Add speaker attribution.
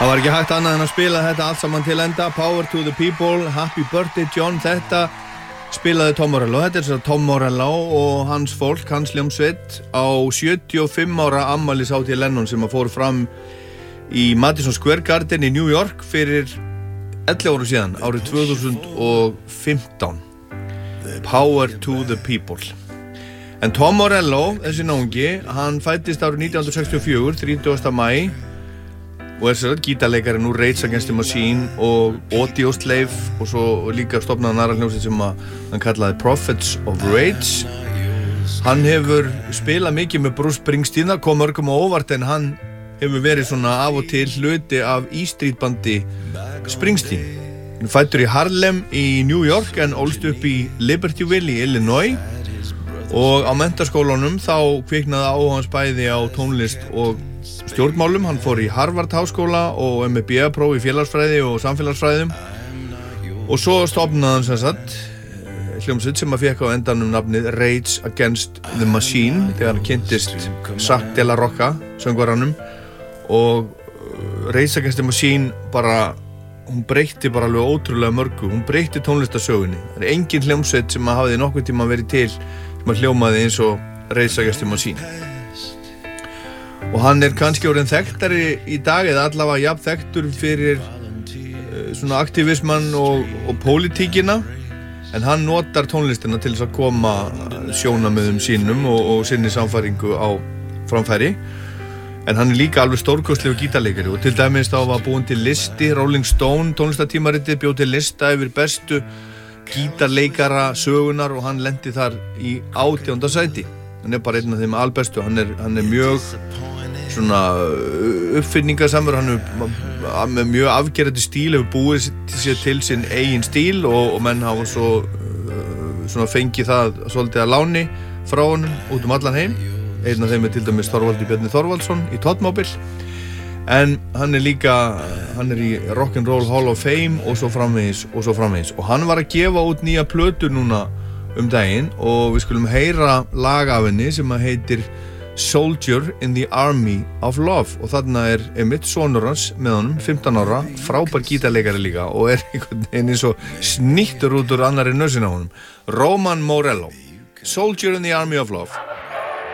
Speaker 1: Það var ekki hægt annað en að spila þetta allt saman til enda. Power to the people, Happy Birthday John. Þetta spilaði Tom Morello. Þetta er svo Tom Morello og hans fólk, hans hljómsveit á 75 ára afmælishátíð Lennon sem að fór fram í Madison Square Garden í New York fyrir 11 ára síðan, árið 2015. Power to the people. En Tom Morello, þessi náungi, hann fæddist árið 1964, 30. maí og er sér gítarleikari úr Rage Against the Machine og Audio Slave og svo líka stofnaði aðra hljómsveit sem hann kallaði Prophets of Rage. Hann hefur spilað mikið með Bruce Springsteen, það kom mörgum á óvart en hann hefur verið svona af og til hluti af E-Street bandi Springsteen. Hann fæddur í Harlem í New York en ólst upp í Libertyville í Illinois og á menntaskólanum þá kviknaði áhuga hans bæði á tónlist og stjórnmálum. Hann fór í Harvard háskóla og með BA-próf í félagsfræði og samfélagsfræðum og svo stofnaði hann sem sagt hljómsveit sem að fékk á endanum nafnið Rage Against the Machine þegar hann kynntist Zack de la Rocha söngvaranum og Rage Against the Machine hún breytti bara alveg ótrúlega mörgu, hún breytti tónlistarsögunni. Það er engin hljómsveit sem að hafði nokkuð tíma verið til sem að hljómaði eins og Rage Against the Machine. Og hann er kannski orðinn þekktari í dag eða allavega jafn þekktur fyrir svona aktivisman og pólitíkina en hann notar tónlistina til þess að koma sjónarmiðum sínum og sinni sannfæringu á framfæri. En hann er líka alveg stórkostlegur gítarleikari og til dæmis þá var búinn til listi, Rolling Stone tónlistatímaritið bjó til lista yfir bestu gítarleikara sögunar og hann lenti þar í 18. sæti. Hann er bara einn af þeim albestu, hann er mjög svona uppfinningasamur, hann er með mjög afgerandi stíl, hefur búið sér til sinn eigin stíl og menn hafa svo svona fengið það svolítið að láni frá honum út allan heim. Einn af þeim er til dæmis Þorvaldur Bjarni Þorvaldsson í Todmobile en hann er í Rock'n'Roll Hall of Fame og svo framvegis og hann var að gefa út nýja plötu núna daginn og við skulum heyra lag af henni sem að heitir Soldier in the Army of Love og þarna er einmitt sonur hans með honum 15 ára, frábær gítarleikari líka og er einhvern veginn eins og snýttur út úr annarri nösina á honum. Roman Morello, Soldier in the Army of Love.